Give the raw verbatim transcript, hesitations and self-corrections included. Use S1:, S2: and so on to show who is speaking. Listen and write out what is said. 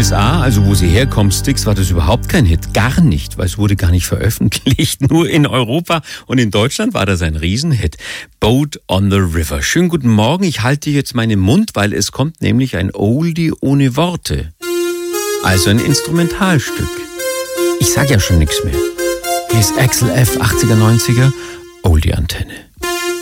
S1: S A, also wo sie herkommt, Styx, war das überhaupt kein Hit. Gar nicht, weil es wurde gar nicht veröffentlicht. Nur in Europa und in Deutschland war das ein Riesenhit. Boat on the River. Schönen guten Morgen, ich halte jetzt meinen Mund, weil es kommt nämlich ein Oldie ohne Worte. Also ein Instrumentalstück. Ich sag ja schon nichts mehr. Hier ist Axel F., achtziger, neunziger, Oldie-Antenne.